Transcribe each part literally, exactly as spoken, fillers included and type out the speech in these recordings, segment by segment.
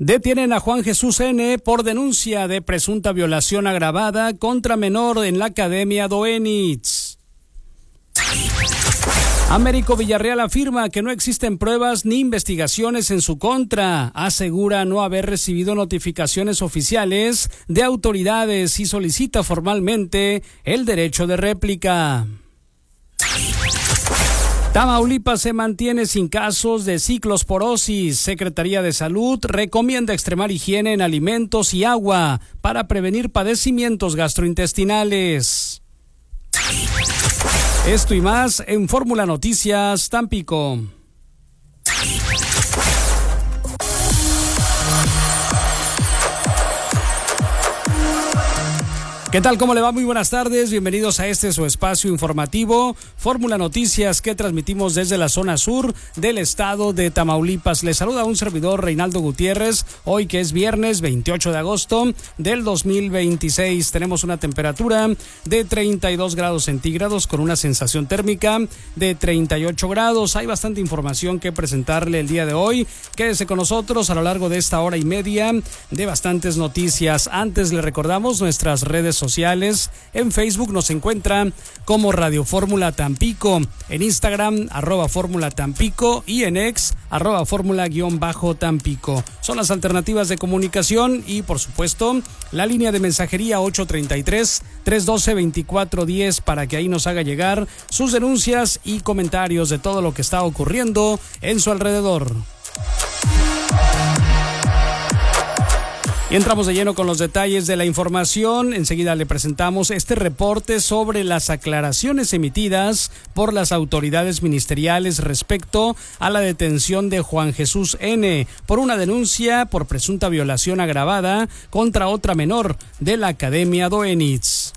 Detienen a Juan Jesús N. por denuncia de presunta violación agravada contra menor en la Academia Doenitz. Américo Villarreal afirma que no existen pruebas ni investigaciones en su contra. Asegura no haber recibido notificaciones oficiales de autoridades y solicita formalmente el derecho de réplica. Tamaulipas se mantiene sin casos de ciclosporosis. Secretaría de Salud recomienda extremar higiene en alimentos y agua para prevenir padecimientos gastrointestinales. Esto y más en Fórmula Noticias Tampico. ¿Qué tal? ¿Cómo le va? Muy buenas tardes. Bienvenidos a este su espacio informativo, Fórmula Noticias, que transmitimos desde la zona sur del estado de Tamaulipas. Les saluda un servidor, Reinaldo Gutiérrez, hoy que es viernes veintiocho de agosto del dos mil veintiséis. Tenemos una temperatura de treinta y dos grados centígrados con una sensación térmica de treinta y ocho grados. Hay bastante información que presentarle el día de hoy. Quédese con nosotros a lo largo de esta hora y media de bastantes noticias. Antes le recordamos nuestras redes sociales. En Facebook nos encuentra como Radio Fórmula Tampico, en Instagram arroba Fórmula Tampico y en X arroba Fórmula guión bajo Tampico. Son las alternativas de comunicación y por supuesto la línea de mensajería ocho treinta y tres, trescientos doce, veinticuatro diez para que ahí nos haga llegar sus denuncias y comentarios de todo lo que está ocurriendo en su alrededor. Y entramos de lleno con los detalles de la información. Enseguida le presentamos este reporte sobre las aclaraciones emitidas por las autoridades ministeriales respecto a la detención de Juan Jesús N. por una denuncia por presunta violación agravada contra otra menor de la Academia Doenitz.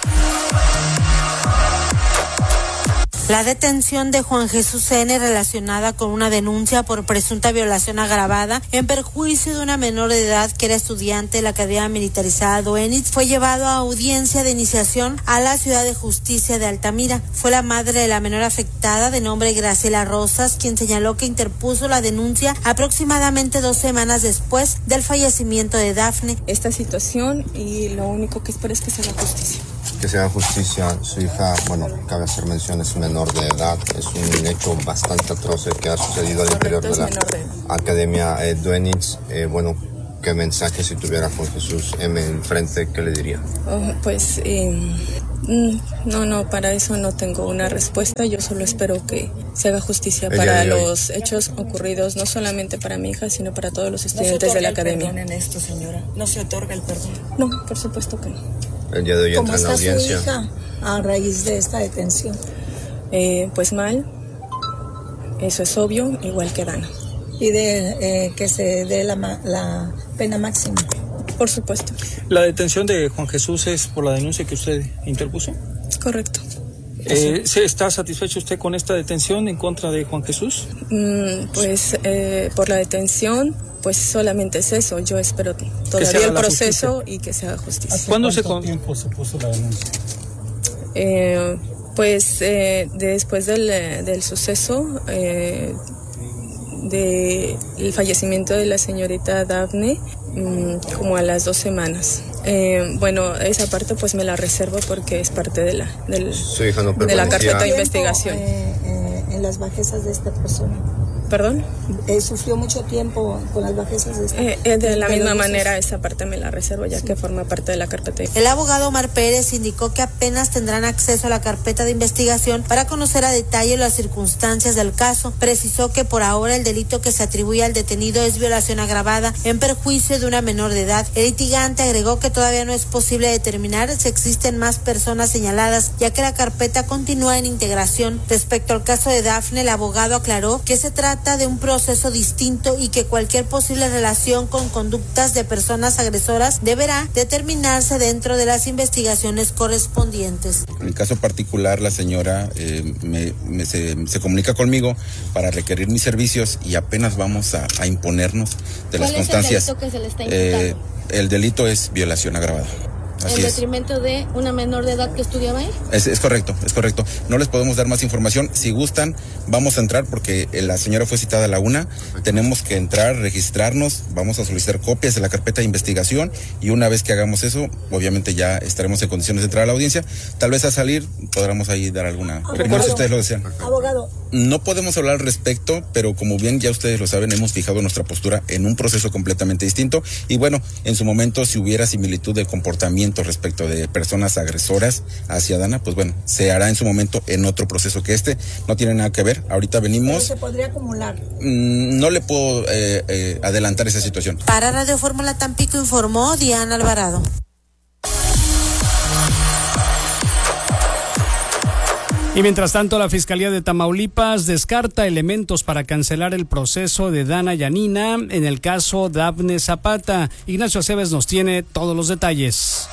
La detención de Juan Jesús N. relacionada con una denuncia por presunta violación agravada en perjuicio de una menor de edad que era estudiante de la Academia Militarizada Doenitz fue llevado a audiencia de iniciación a la Ciudad de Justicia de Altamira. Fue la madre de la menor afectada, de nombre Graciela Rosas, quien señaló que interpuso la denuncia aproximadamente dos semanas después del fallecimiento de Dafne. Esta situación y lo único que espero es que se haga justicia. Que se haga justicia. Su hija, bueno, cabe hacer mención, es menor de edad. Es un hecho bastante atroz el que ha sucedido al interior de la Academia eh, Doenitz. Eh, bueno, ¿qué mensaje si tuviera Juan Jesús M. enfrente, qué le diría? Oh, pues, eh, no, no, para eso no tengo una respuesta. Yo solo espero que se haga justicia Ella para los hoy. hechos ocurridos, no solamente para mi hija, sino para todos los estudiantes ¿No de la Academia. ¿No se otorga el perdón en esto, señora? ¿No se otorga el perdón? No, por supuesto que no. El día de hoy entra en audiencia. ¿Cómo está su hija a raíz de esta detención? Eh, pues mal, eso es obvio, igual que Dana. ¿Y de eh, que se dé la, la pena máxima? Por supuesto. ¿La detención de Juan Jesús es por la denuncia que usted interpuso? Correcto. Eh, ¿Está satisfecho usted con esta detención en contra de Juan Jesús? Mm, pues eh, por la detención, pues solamente es eso. Yo espero todavía el proceso justicia. y que se haga justicia. ¿Hace ¿Cuándo cuánto se tiempo se puso la denuncia? Eh, pues eh, después del, del suceso, eh, del fallecimiento de la señorita Dafne, mmm, como a las dos semanas. Eh, bueno, esa parte pues me la reservo porque es parte de la, del, Su hija no de la carpeta de tiempo, investigación. Eh, eh, en las bajezas de esta persona. ¿Perdón? Eh, ¿Sufrió mucho tiempo con las bajezas de esta eh, eh, De la misma entonces... manera, esa parte me la reservo ya sí. que forma parte de la carpeta. El abogado Omar Pérez indicó que apenas tendrán acceso a la carpeta de investigación para conocer a detalle las circunstancias del caso. Precisó que por ahora el delito que se atribuye al detenido es violación agravada en perjuicio de una menor de edad. El litigante agregó que todavía no es posible determinar si existen más personas señaladas, ya que la carpeta continúa en integración. Respecto al caso de Dafne, el abogado aclaró que se trata de un proceso distinto y que cualquier posible relación con conductas de personas agresoras deberá determinarse dentro de las investigaciones correspondientes. En el caso particular, la señora eh, me, me se, se comunica conmigo para requerir mis servicios y apenas vamos a, a imponernos de las ¿Cuál circunstancias. ¿Cuál es el delito que se le está imputando? Eh, el delito es violación agravada. Así ¿En es. detrimento de una menor de edad que estudiaba ahí? Es, es correcto, es correcto. No les podemos dar más información. Si gustan, vamos a entrar porque la señora fue citada a la una. Tenemos que entrar, registrarnos, vamos a solicitar copias de la carpeta de investigación y una vez que hagamos eso, obviamente ya estaremos en condiciones de entrar a la audiencia. Tal vez al salir podremos ahí dar alguna opinión si ustedes lo desean. Abogado. No podemos hablar al respecto, pero como bien ya ustedes lo saben, hemos fijado nuestra postura en un proceso completamente distinto y bueno, en su momento si hubiera similitud de comportamiento respecto de personas agresoras hacia Dana, pues bueno, se hará en su momento en otro proceso que este, no tiene nada que ver, ahorita venimos. ¿Se podría acumular? Mmm, no le puedo eh, eh, adelantar esa situación. Para Radio Fórmula Tampico informó Diana Alvarado. Y mientras tanto, la Fiscalía de Tamaulipas descarta elementos para cancelar el proceso de Dana Yanina en el caso Dafne Zapata. Ignacio Aceves nos tiene todos los detalles.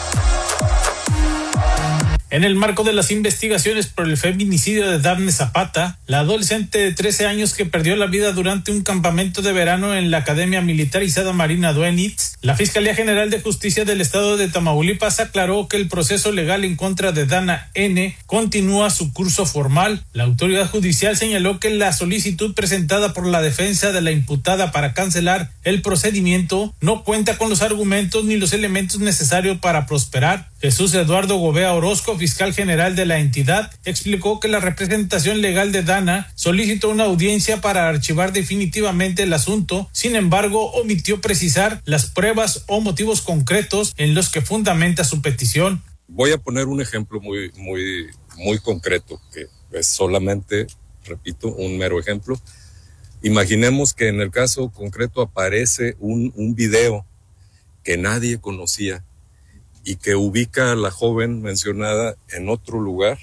En el marco de las investigaciones por el feminicidio de Dafne Zapata, la adolescente de trece años que perdió la vida durante un campamento de verano en la Academia Militarizada Marina Duenitz, la Fiscalía General de Justicia del Estado de Tamaulipas aclaró que el proceso legal en contra de Dana N continúa su curso formal. La autoridad judicial señaló que la solicitud presentada por la defensa de la imputada para cancelar el procedimiento no cuenta con los argumentos ni los elementos necesarios para prosperar. Jesús Eduardo Gobea Orozco, fiscal general de la entidad, explicó que la representación legal de Dana solicitó una audiencia para archivar definitivamente el asunto, sin embargo, omitió precisar las pruebas o motivos concretos en los que fundamenta su petición. Voy a poner un ejemplo muy, muy, muy concreto, que es solamente, repito, un mero ejemplo. Imaginemos que en el caso concreto aparece un, un video que nadie conocía y que ubica a la joven mencionada en otro lugar,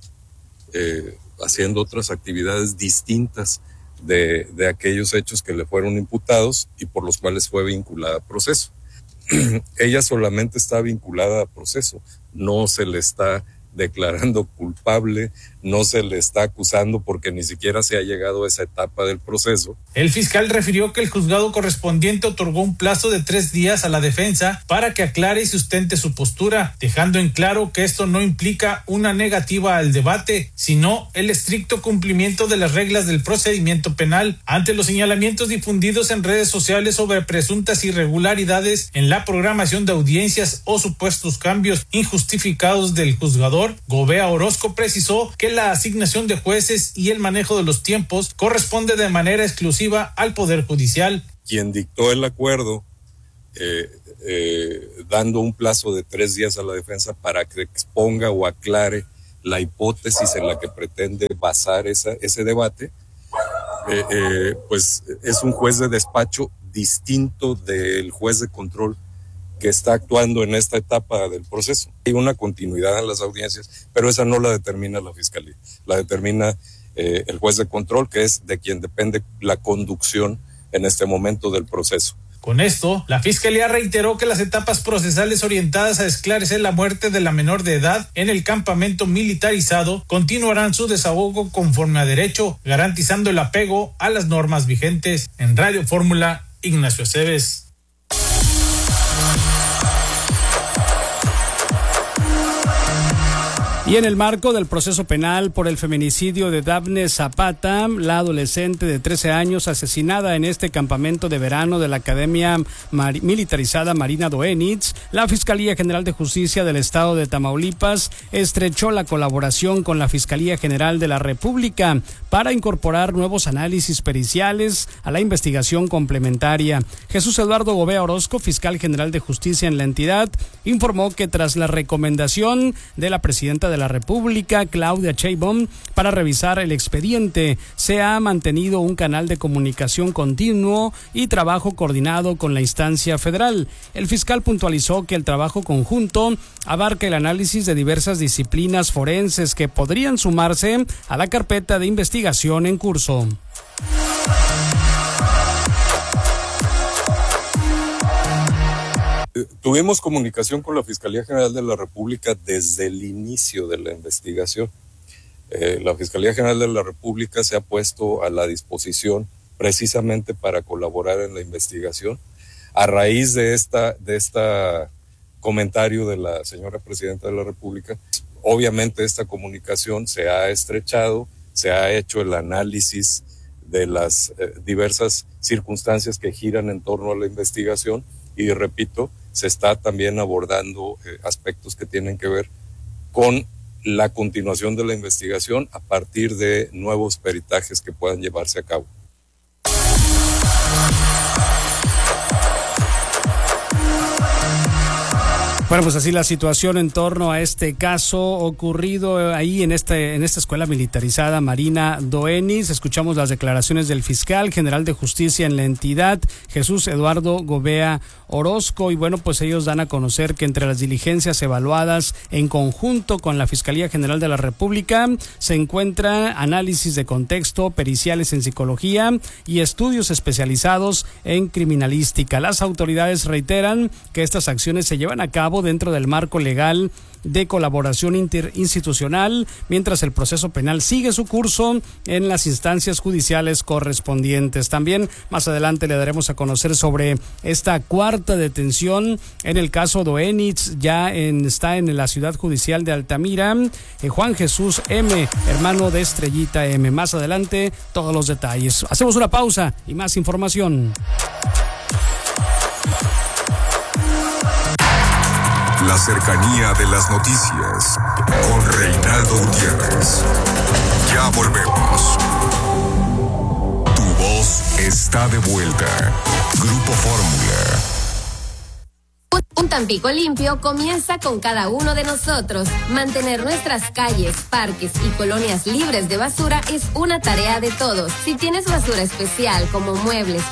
eh, haciendo otras actividades distintas de, de aquellos hechos que le fueron imputados y por los cuales fue vinculada a proceso. Ella solamente está vinculada a proceso, no se le está declarando culpable, no se le está acusando porque ni siquiera se ha llegado a esa etapa del proceso. El fiscal refirió que el juzgado correspondiente otorgó un plazo de tres días a la defensa para que aclare y sustente su postura, dejando en claro que esto no implica una negativa al debate, sino el estricto cumplimiento de las reglas del procedimiento penal. Ante los señalamientos difundidos en redes sociales sobre presuntas irregularidades en la programación de audiencias o supuestos cambios injustificados del juzgador, Gobea Orozco precisó que la asignación de jueces y el manejo de los tiempos corresponde de manera exclusiva al Poder Judicial. Quien dictó el acuerdo, eh, eh, dando un plazo de tres días a la defensa para que exponga o aclare la hipótesis en la que pretende basar esa, ese debate, eh, eh, pues es un juez de despacho distinto del juez de control que está actuando en esta etapa del proceso. Hay una continuidad en las audiencias, pero esa no la determina la Fiscalía, la determina eh, el juez de control, que es de quien depende la conducción en este momento del proceso. Con esto, la Fiscalía reiteró que las etapas procesales orientadas a esclarecer la muerte de la menor de edad en el campamento militarizado continuarán su desahogo conforme a derecho, garantizando el apego a las normas vigentes. En Radio Fórmula, Ignacio Aceves. Y en el marco del proceso penal por el feminicidio de Dafne Zapata, la adolescente de trece años asesinada en este campamento de verano de la Academia Mar- Militarizada Marina Duenitz, la Fiscalía General de Justicia del Estado de Tamaulipas estrechó la colaboración con la Fiscalía General de la República para incorporar nuevos análisis periciales a la investigación complementaria. Jesús Eduardo Gobea Orozco, fiscal general de justicia en la entidad, informó que tras la recomendación de la presidenta de la República, Claudia Sheinbaum, para revisar el expediente, se ha mantenido un canal de comunicación continuo y trabajo coordinado con la instancia federal. El fiscal puntualizó que el trabajo conjunto abarca el análisis de diversas disciplinas forenses que podrían sumarse a la carpeta de investigación en curso. Tuvimos comunicación con la Fiscalía General de la República desde el inicio de la investigación. Eh, la Fiscalía General de la República se ha puesto a la disposición precisamente para colaborar en la investigación. A raíz de esta, de esta comentario de la señora Presidenta de la República. Obviamente esta comunicación se ha estrechado, se ha hecho el análisis de las eh, diversas circunstancias que giran en torno a la investigación y, repito, se está también abordando eh, aspectos que tienen que ver con la continuación de la investigación a partir de nuevos peritajes que puedan llevarse a cabo. Bueno, pues así la situación en torno a este caso ocurrido ahí en este en esta escuela militarizada Marina Doenitz. Escuchamos las declaraciones del fiscal general de justicia en la entidad, Jesús Eduardo Gobea Orozco, y bueno, pues ellos dan a conocer que entre las diligencias evaluadas en conjunto con la Fiscalía General de la República se encuentra análisis de contexto, periciales en psicología y estudios especializados en criminalística. Las autoridades reiteran que estas acciones se llevan a cabo dentro del marco legal de colaboración interinstitucional, mientras el proceso penal sigue su curso en las instancias judiciales correspondientes. También más adelante le daremos a conocer sobre esta cuarta detención en el caso Doenitz. Ya en, está en la ciudad judicial de Altamira, eh, Juan Jesús M., hermano de Estrellita M. Más adelante todos los detalles. Hacemos una pausa y más información. La cercanía de las noticias con Reinaldo Gutiérrez. Ya volvemos. Tu voz está de vuelta. Grupo Fórmula. Un Tampico limpio comienza con cada uno de nosotros. Mantener nuestras calles, parques y colonias libres de basura es una tarea de todos. Si tienes basura especial como muebles,